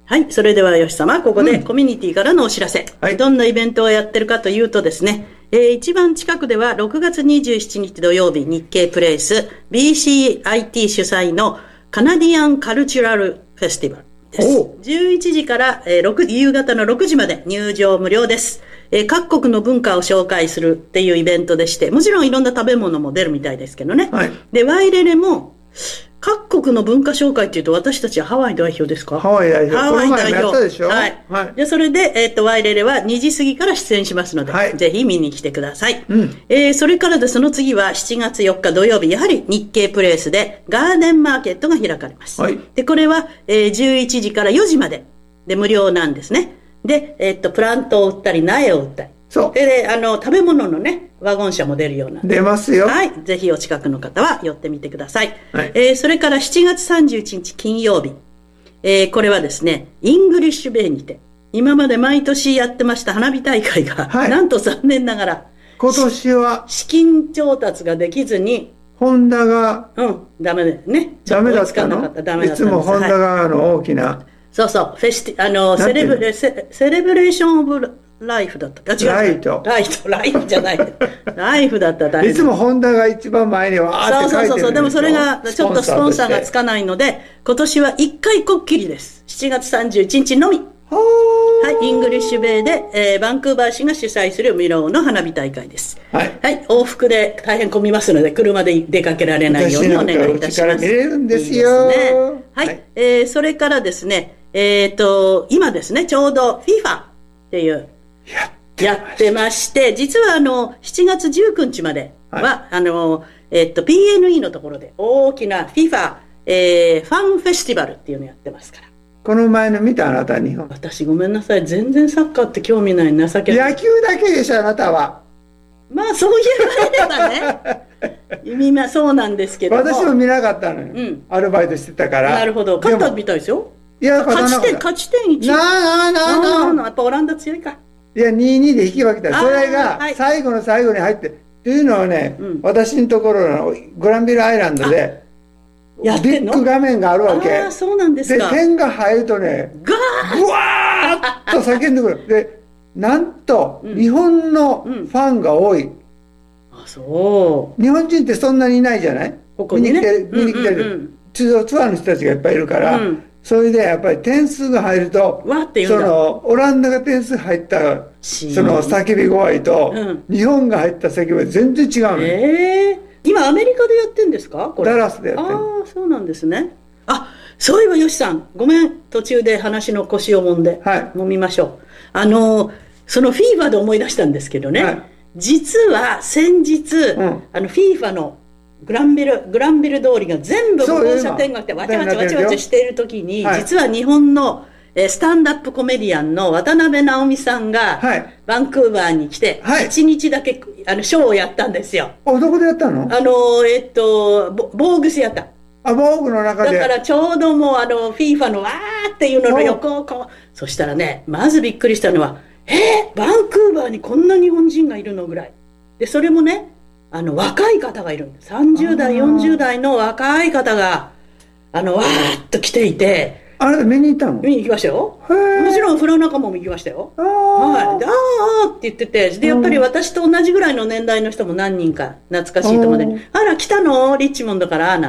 はい。それでは、吉様、ここでコミュニティからのお知らせ。はい。どんなイベントをやってるかというとですね、一番近くでは6月27日土曜日、日経プレイス BCIT 主催のカナディアンカルチュラルフェスティバルです。11時から、夕方の6時まで入場無料です。各国の文化を紹介するっていうイベントでして、もちろんいろんな食べ物も出るみたいですけどね。はい。で、ワイレレも、各国の文化紹介っていうと、私たちはハワイ代表ですか？ ハワイ代表。ハワイ代表。でしょ？ はい。はい。で、それで、ワイレレは2時過ぎから出演しますので、はい、ぜひ見に来てください。うん。それからで、その次は7月4日土曜日、やはり日経プレイスでガーデンマーケットが開かれます。はい。で、これは、11時から4時まで、で、無料なんですね。で、プラントを売ったり、苗を売ったり。そう。で、食べ物のね、ワゴン車も出るような。 出ますよ。 はい。ぜひお近くの方は寄ってみてください。はい。それから7月31日金曜日。これはですね、イングリッシュベイにて、今まで毎年やってました花火大会が、はい、なんと残念ながら、 今年は、 資金調達ができずに、 ホンダが、 ダメでね。 ダメだったの？いつもホンダ側の大きな。 そうそう、セレブレーションオブライフだった。 ライトじゃない。ライフだった。 いつもホンダが一番前にはあって書いてる。 そう。でもそれがちょっとスポンサーがつかないので、今年は1回こっきりです。7月31日のみ。はい、イングリッシュベイで、バンクーバー市が主催するミローの花火大会です。はい。はい、往復で大変混みますので、車で出かけられないようにお願いいたします。 見れるんですよ。 いいですね。はい。それからですね、今ですね、ちょうど FIFA っていう、やってまして、実は7月19日までは、PNE のところで大きな FIFA、ファンフェスティバルっていうのやってますから。 この前の見たあなた日本。 私ごめんなさい。全然サッカーって興味ない、情けない。 野球だけでしょ、あなたは。 まあそう言われればね。みんなそうなんですけども。 私も見なかったのよ。うん。アルバイトしてたから。 なるほど。勝ったみたいですよ。 いや、 勝ち点1。やっぱオランダ強いか。 いや、2-2で引き分けた。それが最後の最後に入って。っていうのはね、私のところのグランビルアイランドで、ビッグ画面があるわけ。 ああ、そうなんですか。 で、点が入るとね、ぐわーっと叫んでくる。で、なんと、日本のファンが多い。 あ、そう。 日本人ってそんなにいないじゃない？見に来てる。ツアーの人たちがいっぱいいるから、それでやっぱり点数が入ると、オランダが点数入った、その叫び声と、日本が入った叫び声全然違うの。 今アメリカでやってんですか？これダラスでやってる。 ああ、そうなんですね。あ、そういえばよしさん、ごめん、途中で話の腰を揉んで、揉みましょう。そのフィーバーで思い出したんですけどね、実は先日、FIFA のグランビル通りが全部歩行者天国ってわちゃわちゃしている時に、実は日本のスタンダップコメディアンの渡辺直美さんが、バンクーバーに来て、1日だけ、ショーをやったんですよ。 どこでやったの？ ボーグスやった。 ボーグの中で。 だからちょうどもうFIFA のわーっていうのの横をこう、そしたらね、まずびっくりしたのは、バンクーバーにこんな日本人がいるのぐらい。で、それもね、若い方がいるんです。30代、40代の若い方が、わーっと来ていて、 あれ見に行ったの？ 見に行きましたよ。もちろんフラ仲間も行きましたよ。はい。で、あーって言ってて、で、やっぱり私と同じぐらいの年代の人も何人か懐かしい友達に、あら、来たの？リッチモンドから、